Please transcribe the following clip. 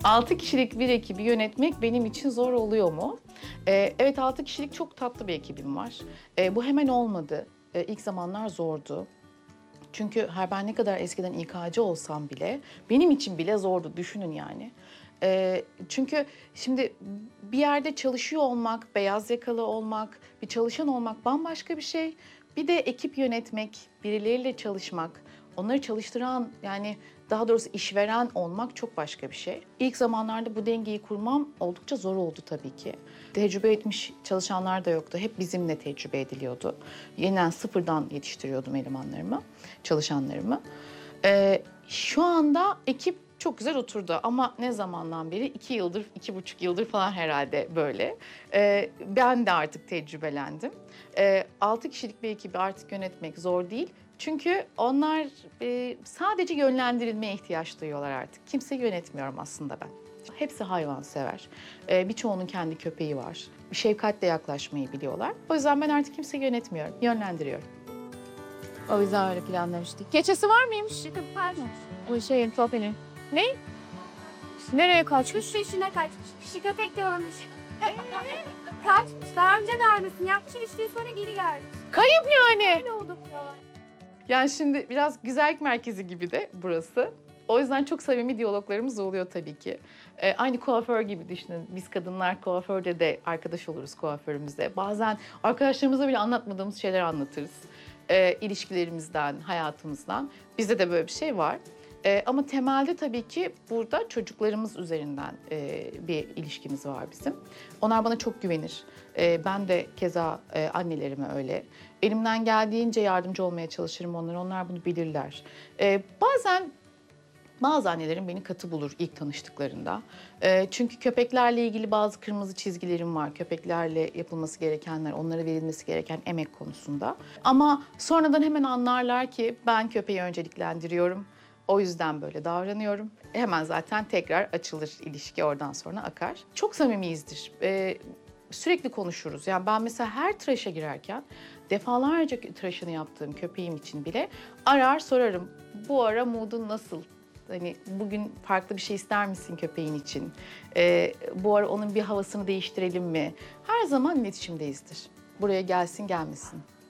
6 kişilik bir ekibi yönetmek benim için zor oluyor mu? Evet, 6 kişilik çok tatlı bir ekibim var. Bu hemen olmadı. İlk zamanlar zordu. Çünkü ben ne kadar eskiden İK'cı olsam bile benim için bile zordu, düşünün yani. Çünkü şimdi bir yerde çalışıyor olmak, beyaz yakalı olmak, bir çalışan olmak bambaşka bir şey. Bir de ekip yönetmek, birileriyle çalışmak, onları çalıştıran, yani daha doğrusu işveren olmak çok başka bir şey. İlk zamanlarda bu dengeyi kurmam oldukça zor oldu tabii ki. Tecrübe etmiş çalışanlar da yoktu. Hep bizimle tecrübe ediliyordu. Yeniden sıfırdan yetiştiriyordum elemanlarımı, çalışanlarımı. Şu anda ekip çok güzel oturdu ama ne zamandan beri? 2 yıldır, 2,5 yıldır falan herhalde böyle. Ben de artık tecrübelendim. 6 kişilik bir ekibi artık yönetmek zor değil. Çünkü onlar sadece yönlendirilmeye ihtiyaç duyuyorlar artık. Kimseyi yönetmiyorum aslında ben. Hepsi hayvansever. Birçoğunun kendi köpeği var. Şefkatle yaklaşmayı biliyorlar. O yüzden ben artık kimseyi yönetmiyorum, yönlendiriyorum. O yüzden öyle planlamıştık. Keçesi var mıymış? Pardon. Bu şeyin, Topel'in. Ne? Nereye kaçmış? Kuş peşine kaçmış. Kişi köpek de ölmüş. Kaçmış. Daha önce vermesin. Yapmış ilişkiyi sonra geri gelmiş. Kayıp yani. Ne oldu? Yani şimdi biraz güzellik merkezi gibi de burası. O yüzden çok samimi diyaloglarımız oluyor tabii ki. Aynı kuaför gibi düşünün. Biz kadınlar kuaförde de arkadaş oluruz kuaförümüzde. Bazen arkadaşlarımıza bile anlatmadığımız şeyler anlatırız. İlişkilerimizden, hayatımızdan. Bizde de böyle bir şey var. Ama temelde tabii ki burada çocuklarımız üzerinden bir ilişkimiz var bizim. Onlar bana çok güvenir. Ben de keza annelerime öyle. Elimden geldiğince yardımcı olmaya çalışırım onlara. Onlar bunu bilirler. Bazen bazı annelerim beni katı bulur ilk tanıştıklarında. Çünkü köpeklerle ilgili bazı kırmızı çizgilerim var. Köpeklerle yapılması gerekenler, onlara verilmesi gereken emek konusunda. Ama sonradan hemen anlarlar ki ben köpeği önceliklendiriyorum. O yüzden böyle davranıyorum. Hemen zaten tekrar açılır ilişki, oradan sonra akar. Çok samimiyizdir. Sürekli konuşuruz. Yani ben mesela her tıraşa girerken defalarca tıraşını yaptığım köpeğim için bile arar sorarım. Bu ara moodun nasıl? Hani bugün farklı bir şey ister misin köpeğin için? Bu ara onun bir havasını değiştirelim mi? Her zaman iletişimdeyizdir. Buraya gelsin gelmesin.